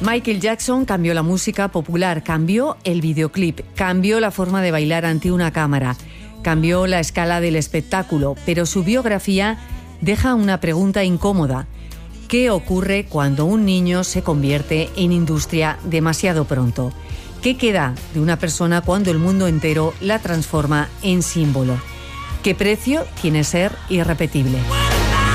Michael Jackson cambió la música popular, cambió el videoclip, cambió la forma de bailar ante una cámara, cambió la escala del espectáculo, pero su biografía deja una pregunta incómoda. ¿Qué ocurre cuando un niño se convierte en industria demasiado pronto? ¿Qué queda de una persona cuando el mundo entero la transforma en símbolo? ¿Qué precio tiene ser irrepetible?